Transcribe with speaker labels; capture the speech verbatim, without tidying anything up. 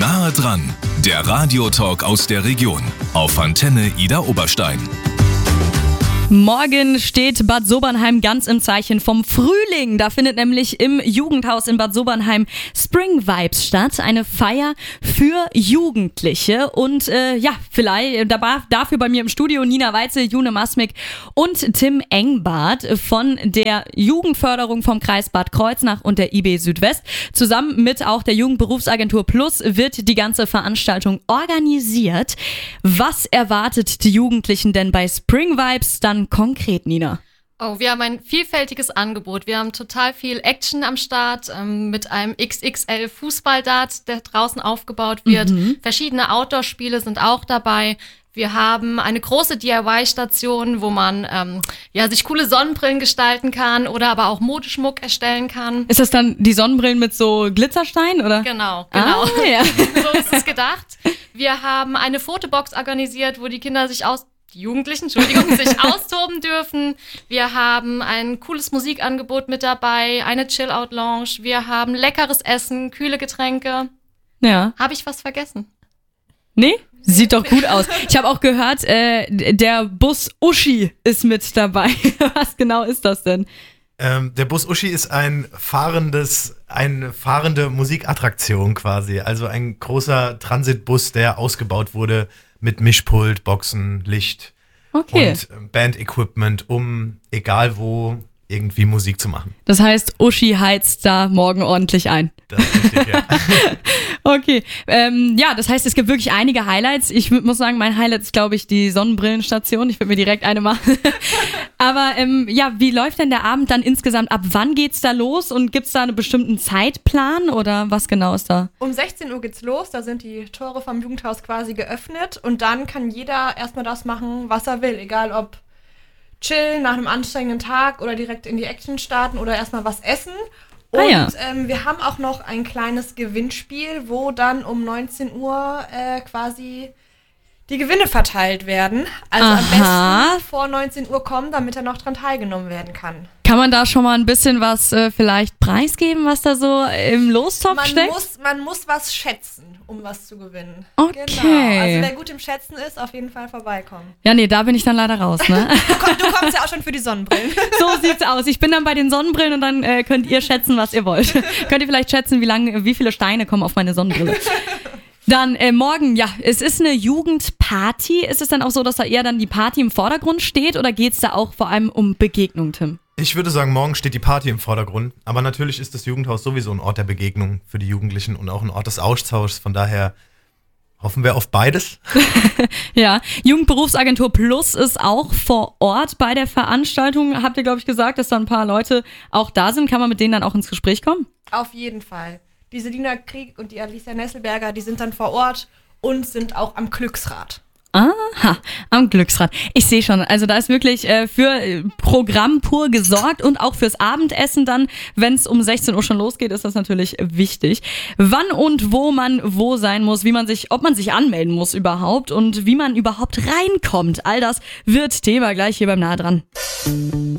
Speaker 1: Nahe dran, der Radiotalk aus der Region auf Antenne Idar Oberstein.
Speaker 2: Morgen steht Bad Sobernheim ganz im Zeichen vom Frühling. Da findet nämlich im Jugendhaus in Bad Sobernheim Spring Vibes statt. Eine Feier für Jugendliche. Und äh, ja, vielleicht da war dafür bei mir im Studio Nina Weitzel, June Masmik und Tim Engbart von der Jugendförderung vom Kreis Bad Kreuznach und der I B Südwest. Zusammen mit auch der Jugendberufsagentur Plus wird die ganze Veranstaltung organisiert. Was erwartet die Jugendlichen denn bei Spring Vibes dann konkret, Nina?
Speaker 3: Oh, wir haben ein vielfältiges Angebot. Wir haben total viel Action am Start ähm, mit einem X X L Fußballdart, der draußen aufgebaut wird. Mhm. Verschiedene Outdoor-Spiele sind auch dabei. Wir haben eine große D I Y-Station, wo man ähm, ja sich coole Sonnenbrillen gestalten kann oder aber auch Modeschmuck erstellen kann.
Speaker 2: Ist das dann die Sonnenbrillen mit so Glitzersteinen, oder?
Speaker 3: Genau, genau.
Speaker 2: Ah, ja.
Speaker 3: So ist es gedacht. Wir haben eine Fotobox organisiert, wo die Kinder sich aus die Jugendlichen, Entschuldigung, sich austoben dürfen. Wir haben ein cooles Musikangebot mit dabei, eine Chill-Out-Lounge. Wir haben leckeres Essen, kühle Getränke.
Speaker 2: Ja.
Speaker 3: Habe ich was vergessen?
Speaker 2: Nee? Sieht doch gut aus. Ich habe auch gehört, äh, der Bus Uschi ist mit dabei. Was genau ist das denn?
Speaker 4: Ähm, der Bus Uschi ist ein fahrendes, eine fahrende Musikattraktion quasi. Also ein großer Transitbus, der ausgebaut wurde mit Mischpult, Boxen, Licht
Speaker 2: okay.
Speaker 4: und Band-Equipment, um egal wo irgendwie Musik zu machen.
Speaker 2: Das heißt, Uschi heizt da morgen ordentlich ein.
Speaker 4: Das ist richtig, ja.
Speaker 2: Okay, ähm, ja, das heißt, es gibt wirklich einige Highlights. Ich muss sagen, mein Highlight ist, glaube ich, die Sonnenbrillenstation. Ich würde mir direkt eine machen. Aber ähm, ja, wie läuft denn der Abend dann insgesamt? Ab wann geht's da los? Und gibt's da einen bestimmten Zeitplan oder was genau ist da?
Speaker 5: Um sechzehn Uhr geht's los, da sind die Tore vom Jugendhaus quasi geöffnet. Und dann kann jeder erstmal das machen, was er will. Egal ob chillen nach einem anstrengenden Tag oder direkt in die Action starten oder erstmal was essen. Und
Speaker 2: ah, ja.
Speaker 5: ähm, wir haben auch noch ein kleines Gewinnspiel, wo dann um neunzehn Uhr äh, quasi die Gewinne verteilt werden. Also
Speaker 2: Aha.
Speaker 5: am besten vor neunzehn Uhr kommen, damit er noch dran teilgenommen werden kann.
Speaker 2: Kann man da schon mal ein bisschen was äh, vielleicht preisgeben, was da so im Lostopf
Speaker 5: man
Speaker 2: steckt?
Speaker 5: Muss, man muss was schätzen, um was zu gewinnen.
Speaker 2: Okay.
Speaker 5: Genau. Also wer gut im Schätzen ist, auf jeden Fall vorbeikommen.
Speaker 2: Ja, nee, da bin ich dann leider raus, ne?
Speaker 5: Du, komm, du kommst ja auch schon für die Sonnenbrillen.
Speaker 2: So sieht's aus. Ich bin dann bei den Sonnenbrillen und dann äh, könnt ihr schätzen, was ihr wollt. Könnt ihr vielleicht schätzen, wie lange, wie viele Steine kommen auf meine Sonnenbrille. Dann äh, morgen, ja, es ist eine Jugendparty. Ist es dann auch so, dass da eher dann die Party im Vordergrund steht oder geht's da auch vor allem um Begegnung, Tim?
Speaker 4: Ich würde sagen, morgen steht die Party im Vordergrund. Aber natürlich ist das Jugendhaus sowieso ein Ort der Begegnung für die Jugendlichen und auch ein Ort des Austauschs. Von daher hoffen wir auf beides.
Speaker 2: Ja, Jugendberufsagentur Plus ist auch vor Ort bei der Veranstaltung. Habt ihr, glaube ich, gesagt, dass da ein paar Leute auch da sind? Kann man mit denen dann auch ins Gespräch kommen?
Speaker 5: Auf jeden Fall. Die Selina Krieg und die Alicia Nesselberger, die sind dann vor Ort und sind auch am Glücksrad.
Speaker 2: Aha, am Glücksrad. Ich sehe schon, also da ist wirklich äh, für äh, Programm pur gesorgt und auch fürs Abendessen dann, wenn es um sechzehn Uhr schon losgeht, ist das natürlich wichtig. Wann und wo man wo sein muss, wie man sich, ob man sich anmelden muss überhaupt und wie man überhaupt reinkommt, all das wird Thema gleich hier beim Nahe dran.